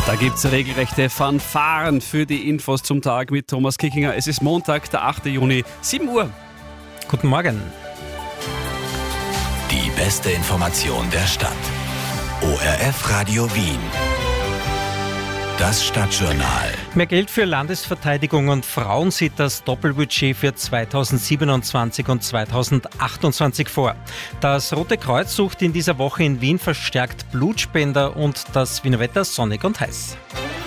Da gibt es regelrechte Fanfaren für die Infos zum Tag mit Thomas Kickinger. Es ist Montag, der 8. Juni, 7 Uhr. Guten Morgen. Die beste Information der Stadt. ORF Radio Wien. Das Stadtjournal. Mehr Geld für Landesverteidigung und Frauen sieht das Doppelbudget für 2027 und 2028 vor. Das Rote Kreuz sucht in dieser Woche in Wien verstärkt Blutspender und das Wiener Wetter sonnig und heiß.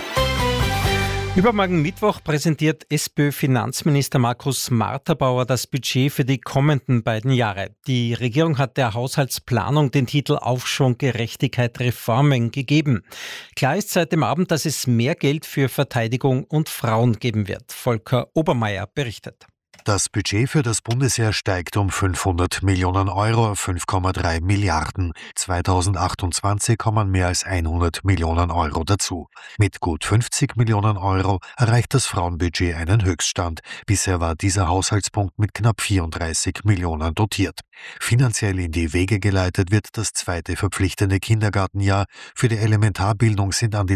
Übermorgen Mittwoch präsentiert SPÖ-Finanzminister Markus Marterbauer das Budget für die kommenden beiden Jahre. Die Regierung hat der Haushaltsplanung den Titel Aufschwung, Gerechtigkeit, Reformen gegeben. Klar ist seit dem Abend, dass es mehr Geld für Verteidigung und Frauen geben wird. Volker Obermeier berichtet. Das Budget für das Bundesheer steigt um 500 Millionen Euro auf 5,3 Milliarden. 2028 kommen mehr als 100 Millionen Euro dazu. Mit gut 50 Millionen Euro erreicht das Frauenbudget einen Höchststand. Bisher war dieser Haushaltspunkt mit knapp 34 Millionen dotiert. Finanziell in die Wege geleitet wird das zweite verpflichtende Kindergartenjahr. Für die Elementarbildung sind an die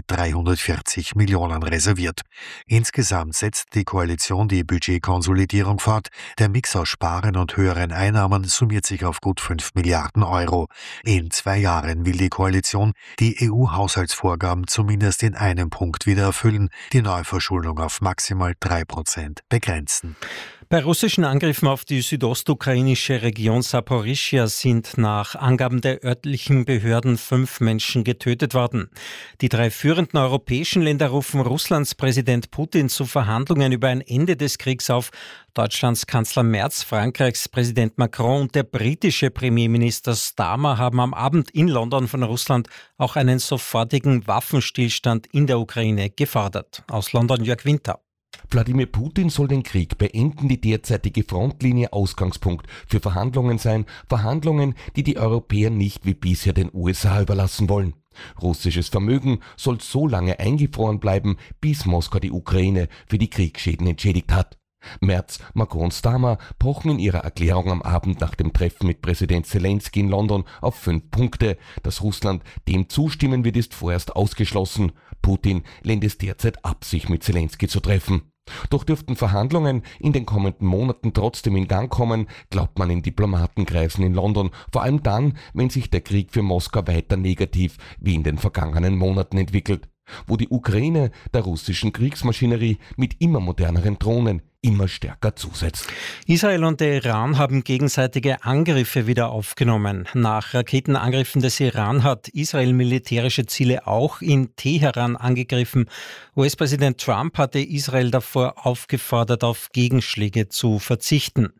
340 Millionen reserviert. Insgesamt setzt die Koalition die Budgetkonsolidierung fort. Der Mix aus Sparen und höheren Einnahmen summiert sich auf gut 5 Milliarden Euro. In 2 Jahren will die Koalition die EU-Haushaltsvorgaben zumindest in einem Punkt wieder erfüllen, die Neuverschuldung auf maximal 3% begrenzen. Bei russischen Angriffen auf die südostukrainische Region Saporischschja sind nach Angaben der örtlichen Behörden 5 Menschen getötet worden. Die 3 führenden europäischen Länder rufen Russlands Präsident Putin zu Verhandlungen über ein Ende des Kriegs auf. Deutschlands Kanzler Merz, Frankreichs Präsident Macron und der britische Premierminister Starmer haben am Abend in London von Russland auch einen sofortigen Waffenstillstand in der Ukraine gefordert. Aus London Jörg Winter. Wladimir Putin soll den Krieg beenden, die derzeitige Frontlinie Ausgangspunkt für Verhandlungen sein. Verhandlungen, die die Europäer nicht wie bisher den USA überlassen wollen. Russisches Vermögen soll so lange eingefroren bleiben, bis Moskau die Ukraine für die Kriegsschäden entschädigt hat. Merz, Macron und Starmer pochen in ihrer Erklärung am Abend nach dem Treffen mit Präsident Zelensky in London auf 5 Punkte. Dass Russland dem zustimmen wird, ist vorerst ausgeschlossen. Putin lehnt es derzeit ab, sich mit Zelensky zu treffen. Doch dürften Verhandlungen in den kommenden Monaten trotzdem in Gang kommen, glaubt man in Diplomatenkreisen in London, vor allem dann, wenn sich der Krieg für Moskau weiter negativ wie in den vergangenen Monaten entwickelt. Wo die Ukraine der russischen Kriegsmaschinerie mit immer moderneren Drohnen immer stärker zusetzt. Israel und der Iran haben gegenseitige Angriffe wieder aufgenommen. Nach Raketenangriffen des Iran hat Israel militärische Ziele auch in Teheran angegriffen. US-Präsident Trump hatte Israel davor aufgefordert, auf Gegenschläge zu verzichten.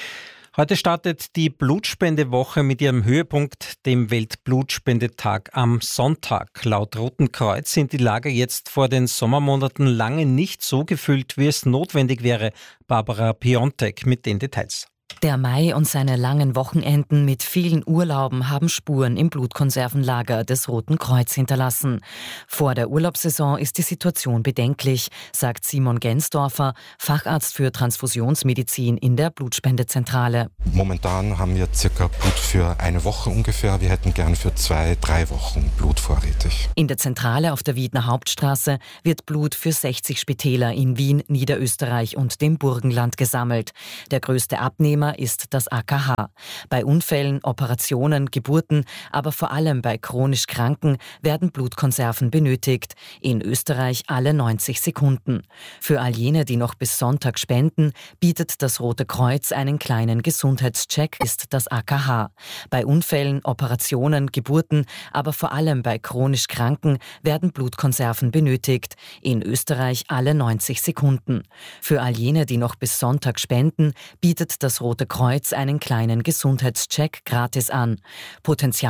Heute startet die Blutspendewoche mit ihrem Höhepunkt, dem Weltblutspendetag am Sonntag. Laut Roten Kreuz sind die Lager jetzt vor den Sommermonaten lange nicht so gefüllt, wie es notwendig wäre. Barbara Piontek mit den Details. Der Mai und seine langen Wochenenden mit vielen Urlauben haben Spuren im Blutkonservenlager des Roten Kreuz hinterlassen. Vor der Urlaubssaison ist die Situation bedenklich, sagt Simon Gensdorfer, Facharzt für Transfusionsmedizin in der Blutspendezentrale. Momentan haben wir circa Blut für eine Woche ungefähr. Wir hätten gern für 2-3 Wochen Blut vorrätig. In der Zentrale auf der Wiedner Hauptstraße wird Blut für 60 Spitäler in Wien, Niederösterreich und dem Burgenland gesammelt. Der größte Abnehmer ist das AKH. Bei Unfällen, Operationen, Geburten, aber vor allem bei chronisch Kranken werden Blutkonserven benötigt. In Österreich alle 90 Sekunden. Für all jene, die noch bis Sonntag spenden, bietet das Rote Kreuz einen kleinen Gesundheitscheck, ist das AKH. Bei Unfällen, Operationen, Geburten, aber vor allem bei chronisch Kranken werden Blutkonserven benötigt. In Österreich alle 90 Sekunden. Für all jene, die noch bis Sonntag spenden, bietet das Rote Kreuz einen kleinen Gesundheitscheck gratis an. Potenzial